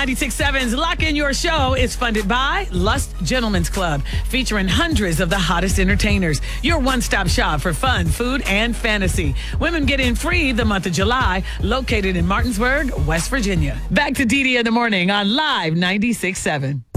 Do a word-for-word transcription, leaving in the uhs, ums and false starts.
ninety-six point seven's Lock In Your Show is funded by Lust Gentlemen's Club, featuring hundreds of the hottest entertainers. Your one-stop shop for fun, food, and fantasy. Women get in free the month of July, located in Martinsburg, West Virginia. Back to Dee Dee in the morning on Live ninety-six point seven.